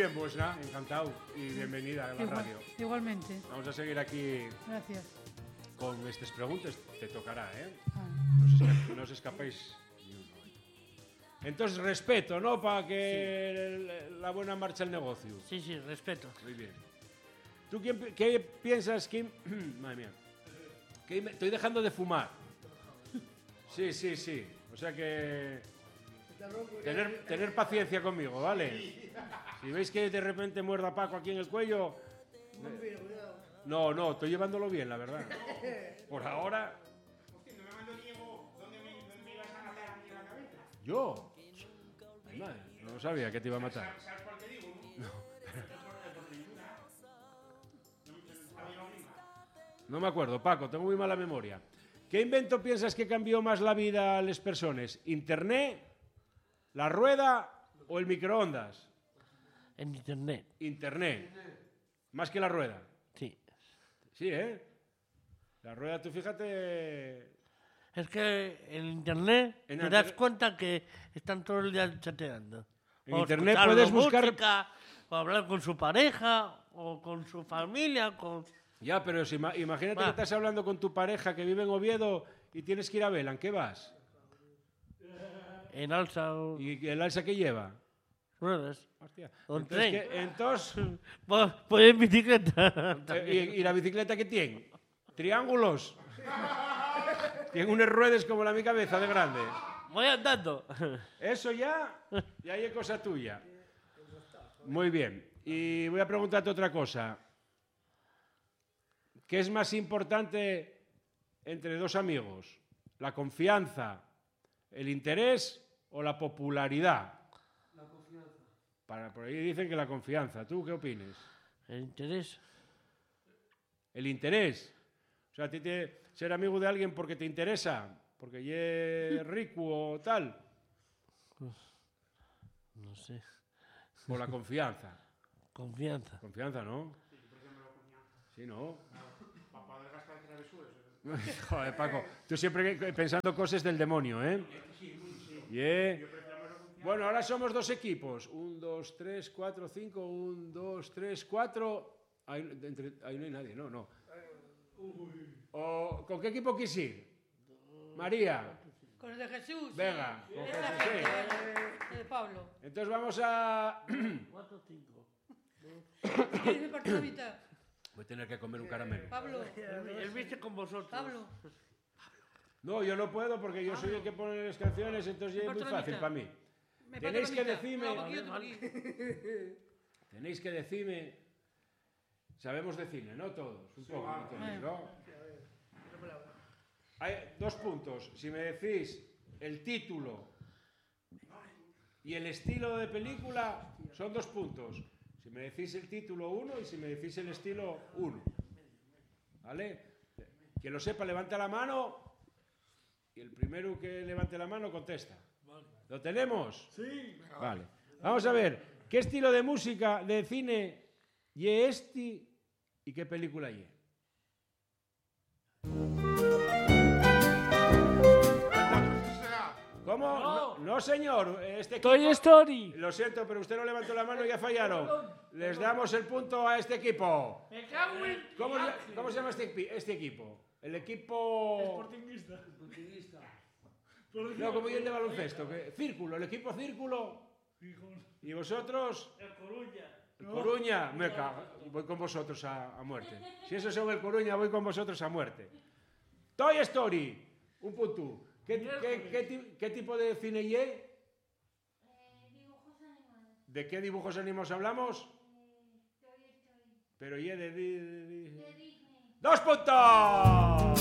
bien, pues nada, encantado y bienvenida a la radio. Igualmente. Vamos a seguir aquí Gracias. con estas preguntas. Te tocará, ¿eh? Ah. No os escapéis ni uno. Entonces, respeto, ¿no? Para que la buena marcha el negocio. Sí, respeto. Muy bien. ¿Tú qué piensas, Kim? Madre mía. Estoy dejando de fumar. Sí. O sea que... Tener paciencia conmigo, ¿vale? Si veis que de repente muerda Paco aquí en el cuello... No, estoy llevándolo bien, la verdad. Por ahora... ¿No me mandó Diego dónde me ibas a matar a mí en la cabeza? ¿Yo? Ay, madre, no sabía que te iba a matar. ¿Sabes por qué digo? No me acuerdo, Paco, tengo muy mala memoria. ¿Qué invento piensas que cambió más la vida a las personas? ¿Internet, la rueda o el microondas? En internet. Internet. Más que la rueda. Sí. Sí, ¿eh? La rueda, tú fíjate... Es que en internet te das cuenta que están todo el día chateando. En O internet escuchando puedes buscar... música, o hablar con su pareja, o con su familia, con... Ya, pero si imagínate que estás hablando con tu pareja que vive en Oviedo y tienes que ir a Vela, ¿en qué vas? En alza o... ¿Y el alza qué lleva? ruedas. Hostia. O en Entonces, tren. entonces Pues en bicicleta. ¿y la bicicleta qué tiene? ¿Triángulos? Tiene unas ruedas como la mi cabeza de grande. Voy andando. Eso ya es cosa tuya. Muy bien. Y voy a preguntarte otra cosa. ¿Qué es más importante entre dos amigos? ¿La confianza, el interés o la popularidad? La confianza. Por ahí dicen que la confianza. ¿Tú qué opinas? El interés. El interés. O sea, a ti ser amigo de alguien porque te interesa, porque es rico o tal. No sé. O la confianza. Confianza. Confianza, ¿no? Sí, ¿no? Para poder gastar travesuras. Joder, Paco, tú siempre pensando cosas del demonio, ¿eh? Yeah. Bueno, ahora somos dos equipos. 1, 2, 3, 4, 5. 1, 2, 3, 4. Ahí no hay nadie, no. ¿Con qué equipo quieres ir? María. Con el de Jesús. Venga, sí. con El Jesús, de sí. El de Pablo. Entonces vamos a... 4, 5. ¿Quieres me parto la mitad? Voy a tener que comer un caramelo. Pablo. Él viste con vosotros. Pablo. No, yo no puedo porque yo soy el que pone las canciones, entonces ya es muy fácil para mí. Me Tenéis parto que la mitad. decirme... No, aquí, yo tengo aquí. Tenéis que decirme... Sabemos de cine, ¿no? Todos. Un poco, no todos, ¿no? Hay 2 puntos. Si me decís el título y el estilo de película, son 2 puntos. Si me decís el título, 1, y si me decís el estilo, 1. ¿Vale? Quien lo sepa, levanta la mano y el primero que levante la mano contesta. ¿Lo tenemos? Sí. Vale. Vamos a ver, ¿qué estilo de música, de cine, y este y qué película y? ¿Cómo? No, señor. Este equipo, Toy Story. lo siento, pero usted no levantó la mano y ya fallaron. Les damos el punto a este equipo. Me cago en... ¿Cómo se llama este equipo? El equipo... Sportingista. No, como yo el de baloncesto. Círculo, el equipo Círculo. ¿Y vosotros? El Coruña. El Coruña. Me cago. Voy con vosotros a muerte. Si eso son el Coruña, voy con vosotros a muerte. Toy Story. Un punto. ¿Qué tipo de cine y? Dibujos animados. ¿De qué dibujos animados hablamos? Toy Story. Pero y de... De Disney. ¡2 puntos!